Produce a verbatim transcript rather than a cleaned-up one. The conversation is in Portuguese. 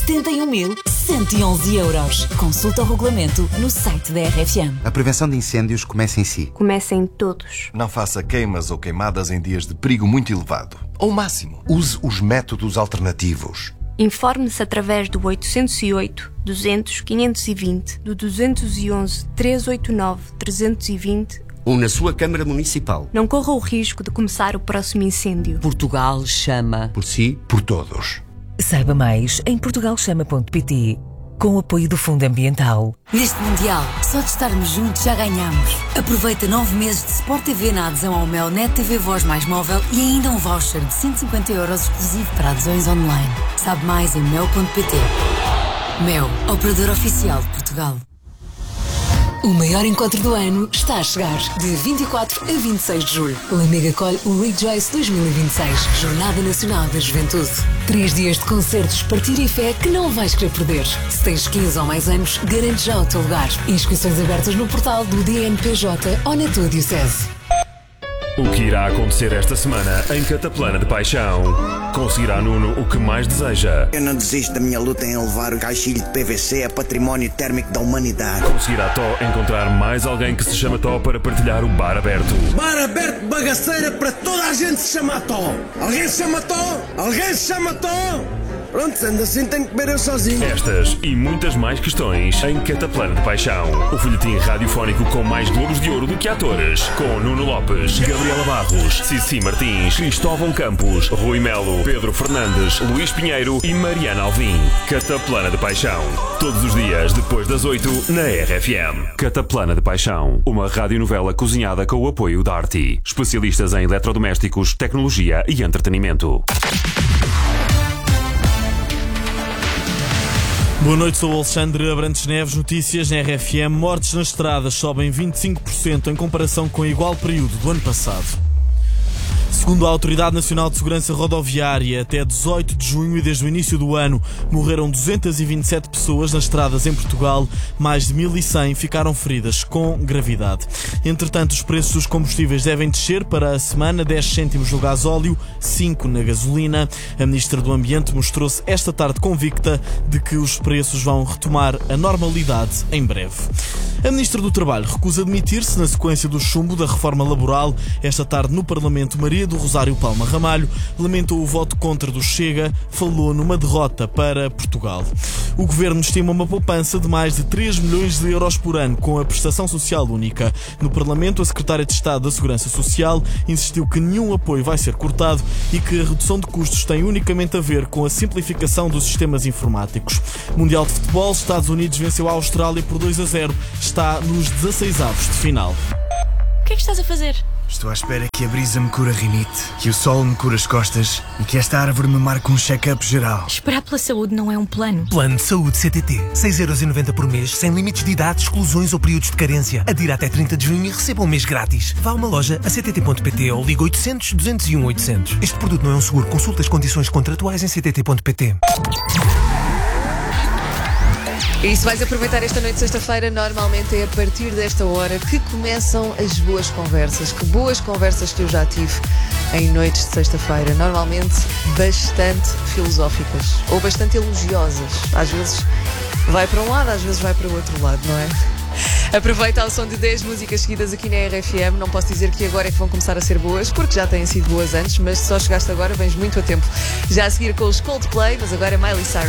oitenta e um mil, cento e onze euros. Consulta o regulamento no site da R F M. A prevenção de incêndios começa em si. Começa em todos. Não faça queimas ou queimadas em dias de perigo muito elevado. Ou máximo. Use os métodos alternativos. Informe-se através do oitocentos e oito, duzentos, quinhentos e vinte, do duzentos e onze, trezentos e oitenta e nove, trezentos e vinte ou na sua Câmara Municipal. Não corra o risco de começar o próximo incêndio. Portugal chama. Por si, por todos. Saiba mais em portugal chama ponto pt, com o apoio do Fundo Ambiental. Neste Mundial, só de estarmos juntos já ganhamos. Aproveita nove meses de Sport T V na adesão ao Mel Net T V Voz mais móvel e ainda um voucher de cento e cinquenta euros exclusivo para adesões online. Sabe mais em mel ponto pt. Mel, operador oficial de Portugal. O maior encontro do ano está a chegar, de vinte e quatro a vinte e seis de julho. Lamega acolhe o Rejoice dois mil e vinte e seis, Jornada Nacional da Juventude. Três dias de concertos, partilha e fé que não vais querer perder. Se tens quinze ou mais anos, garante já o teu lugar. Inscrições abertas no portal do D N P J ou na tua diocese. O que irá acontecer esta semana em Cataplana de Paixão? Conseguirá Nuno o que mais deseja? Eu não desisto da minha luta em elevar o caixilho de P V C a património térmico da humanidade. Conseguirá Tó encontrar mais alguém que se chama Tó para partilhar o bar aberto? Bar aberto bagaceira para toda a gente se chamar Tó. Alguém se chama Tó? Alguém se chama Tó? Pronto, sendo assim tenho que beber eu sozinho. Estas e muitas mais questões em Cataplana de Paixão. O folhetim radiofónico com mais globos de ouro do que atores. Com Nuno Lopes, Gabriela Barros, Cici Martins, Cristóvão Campos, Rui Melo, Pedro Fernandes, Luís Pinheiro e Mariana Alvim. Cataplana de Paixão. Todos os dias depois das oito na R F M. Cataplana de Paixão. Uma radionovela cozinhada com o apoio da Arti. Especialistas em eletrodomésticos, tecnologia e entretenimento. Boa noite, sou o Alexandre Abrantes Neves. Notícias na R F M. Mortes nas estradas sobem vinte e cinco por cento em comparação com o igual período do ano passado. Segundo a Autoridade Nacional de Segurança Rodoviária, até dezoito de junho e desde o início do ano morreram duzentas e vinte e sete pessoas nas estradas em Portugal, mais de mil e cem ficaram feridas com gravidade. Entretanto, os preços dos combustíveis devem descer para a semana, dez cêntimos no gasóleo, cinco na gasolina. A Ministra do Ambiente mostrou-se esta tarde convicta de que os preços vão retomar a normalidade em breve. A Ministra do Trabalho recusa demitir-se na sequência do chumbo da reforma laboral. Esta tarde no Parlamento, Maria do Rosário Palma Ramalho lamentou o voto contra do Chega, falou numa derrota para Portugal. O Governo estima uma poupança de mais de três milhões de euros por ano com a prestação social única. No Parlamento, a Secretária de Estado da Segurança Social insistiu que nenhum apoio vai ser cortado e que a redução de custos tem unicamente a ver com a simplificação dos sistemas informáticos. Mundial de Futebol, Estados Unidos venceu a Austrália por dois a zero. Está nos dezasseis avos de final. O que é que estás a fazer? Estou à espera que a brisa me cure a rinite, que o sol me cure as costas e que esta árvore me marque um check-up geral. Esperar pela saúde não é um plano. Plano de Saúde C T T. seis euros e noventa por mês, sem limites de idade, exclusões ou períodos de carência. Adira até trinta de junho e receba um mês grátis. Vá a uma loja, a c t t ponto p t ou liga oitocentos, duzentos e um, oitocentos. Este produto não é um seguro. Consulte as condições contratuais em c t t ponto p t. E se vais aproveitar esta noite de sexta-feira, normalmente é a partir desta hora que começam as boas conversas. Que boas conversas que eu já tive em noites de sexta-feira. Normalmente bastante filosóficas ou bastante elogiosas. Às vezes vai para um lado, às vezes vai para o outro lado, não é? Aproveita ao som de dez músicas seguidas aqui na R F M. Não posso dizer que agora é que vão começar a ser boas, porque já têm sido boas antes, mas se só chegaste agora, vens muito a tempo. Já a seguir com os Coldplay, mas agora é Miley Cyrus.